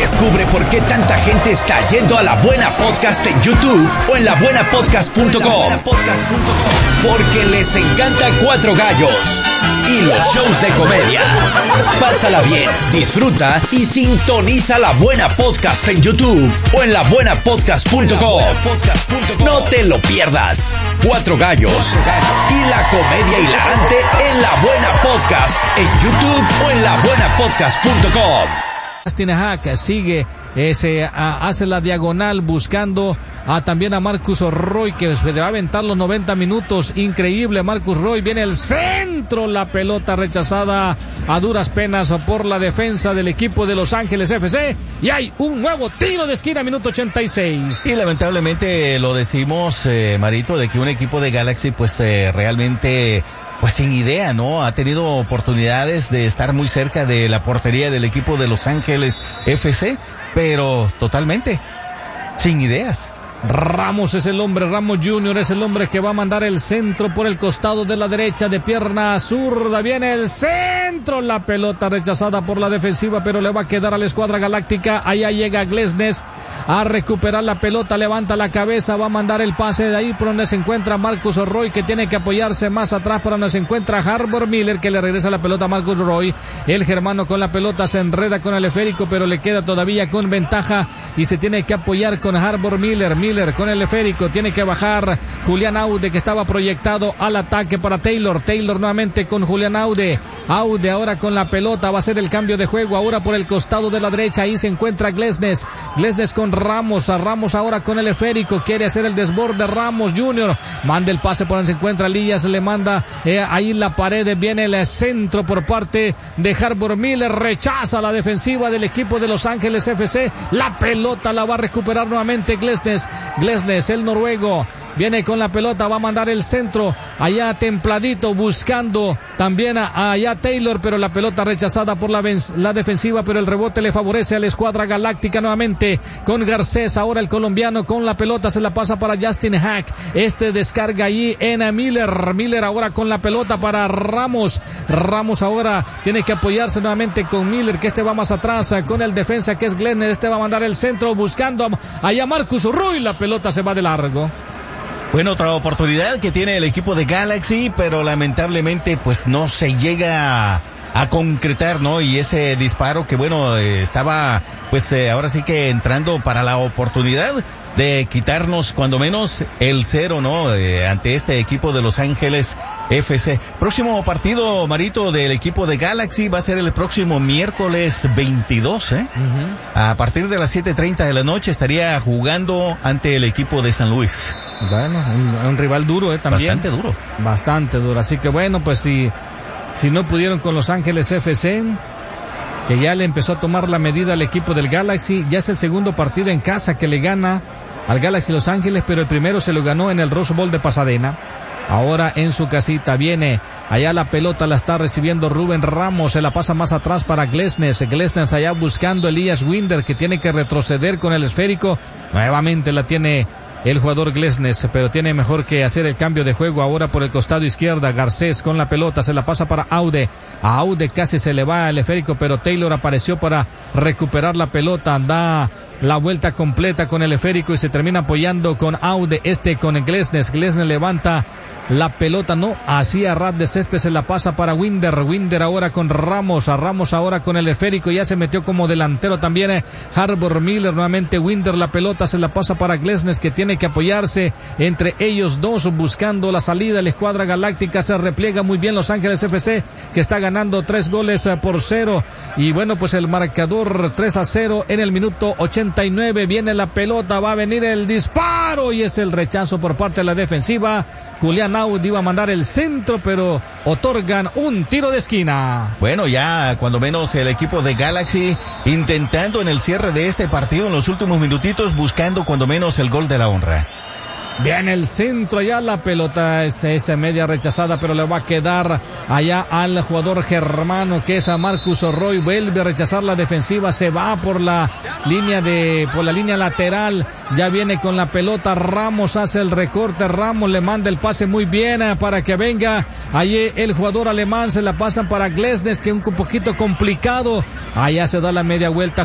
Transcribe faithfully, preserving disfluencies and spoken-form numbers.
Descubre por qué tanta gente está yendo a La Buena Podcast en YouTube o en la buena podcast punto com. Porque les encanta Cuatro Gallos y los shows de comedia. Pásala bien, disfruta y sintoniza La Buena Podcast en YouTube o en la buena podcast punto com. No te lo pierdas. Cuatro Gallos y la comedia hilarante en La Buena Podcast en YouTube o en la buena podcast punto com. Justin Hack sigue, eh, se a, hace la diagonal buscando a, también a Marcus Roy, que se va a aventar los noventa minutos. Increíble, Marcus Roy, viene el centro, la pelota rechazada a duras penas por la defensa del equipo de Los Ángeles F C, y hay un nuevo tiro de esquina, minuto ochenta y seis. Y lamentablemente lo decimos, eh, Marito, de que un equipo de Galaxy pues eh, realmente... pues sin idea, ¿no? Ha tenido oportunidades de estar muy cerca de la portería del equipo de Los Ángeles F C, pero totalmente sin ideas. Ramos es el hombre, Ramos junior es el hombre que va a mandar el centro por el costado de la derecha, de pierna zurda, viene el centro, la pelota rechazada por la defensiva, pero le va a quedar a la escuadra galáctica. Allá llega Glesnes a recuperar la pelota, levanta la cabeza, va a mandar el pase de ahí por donde se encuentra Marcus Roy, que tiene que apoyarse más atrás, para donde se encuentra Harbor Miller, que le regresa la pelota a Marcus Roy. El germano con la pelota se enreda con el esférico, pero le queda todavía con ventaja y se tiene que apoyar con Harbor Miller. Miller con el esférico, tiene que bajar Julián Aude, que estaba proyectado al ataque para Taylor. Taylor nuevamente con Julián Aude. Aude ahora con la pelota, va a ser el cambio de juego ahora por el costado de la derecha. Ahí se encuentra Glesnes. Glesnes con Ramos. A Ramos ahora con el esférico, quiere hacer el desborde. Ramos junior manda el pase por donde se encuentra Lías, le manda eh, ahí en la pared, viene el centro por parte de Harbor Miller, rechaza la defensiva del equipo de Los Ángeles F C. La pelota la va a recuperar nuevamente Glesnes. Glesnes, el noruego, viene con la pelota, va a mandar el centro allá templadito, buscando también a, allá Taylor, pero la pelota rechazada por la, la defensiva, pero el rebote le favorece a la escuadra galáctica nuevamente con Garcés. Ahora el colombiano con la pelota, se la pasa para Justin Hack, este descarga allí en a Miller. Miller ahora con la pelota para Ramos. Ramos ahora tiene que apoyarse nuevamente con Miller, que este va más atrás con el defensa que es Glenner. Este va a mandar el centro buscando allá Marcus Roy, la pelota se va de largo. Bueno, otra oportunidad que tiene el equipo de Galaxy, pero lamentablemente pues no se llega a, a concretar, ¿no? Y ese disparo que bueno, eh, estaba pues eh, ahora sí que entrando para la oportunidad de quitarnos cuando menos el cero, ¿no? Eh, ante este equipo de Los Ángeles F C. Próximo partido, Marito, del equipo de Galaxy va a ser el próximo miércoles veintidós, ¿eh? Uh-huh. A partir de las siete treinta de la noche estaría jugando ante el equipo de San Luis. Bueno, un, un rival duro, ¿eh? También. Bastante duro. Bastante duro. Así que bueno, pues si, si no pudieron con Los Ángeles F C, que ya le empezó a tomar la medida al equipo del Galaxy, ya es el segundo partido en casa que le gana al Galaxy Los Ángeles, pero el primero se lo ganó en el Rose Bowl de Pasadena. Ahora en su casita viene, allá la pelota la está recibiendo Rubén Ramos, se la pasa más atrás para Glesnes. Glesnes allá buscando Elias Winder, que tiene que retroceder con el esférico. Nuevamente la tiene el jugador Glesnes, pero tiene mejor que hacer el cambio de juego ahora por el costado izquierda. Garcés con la pelota, se la pasa para Aude. A Aude casi se le va el esférico, pero Taylor apareció para recuperar la pelota. Da la vuelta completa con el esférico y se termina apoyando con Aude, este con Glesnes. Glesnes levanta la pelota, no, hacia ras de césped, se la pasa para Winder. Winder ahora con Ramos, a Ramos ahora con el esférico, ya se metió como delantero también eh, Harbor Miller. Nuevamente Winder, la pelota se la pasa para Glesnes, que tiene que apoyarse entre ellos dos buscando la salida. La escuadra galáctica se repliega muy bien Los Ángeles F C, que está ganando tres goles por cero, y bueno, pues el marcador tres a cero en el minuto ochenta y nueve. Viene la pelota, va a venir el disparo y es el rechazo por parte de la defensiva. Julián Aude iba a mandar el centro, pero otorgan un tiro de esquina. Bueno, ya cuando menos el equipo de Galaxy intentando en el cierre de este partido en los últimos minutitos, buscando cuando menos el gol de la honra. Viene el centro, allá la pelota es esa media rechazada, pero le va a quedar allá al jugador germano, que es a Marcus Roy. Vuelve a rechazar la defensiva, se va por la línea de por la línea lateral, ya viene con la pelota Ramos, hace el recorte, Ramos le manda el pase muy bien para que venga allí el jugador alemán, se la pasan para Glesnes, que es un poquito complicado, allá se da la media vuelta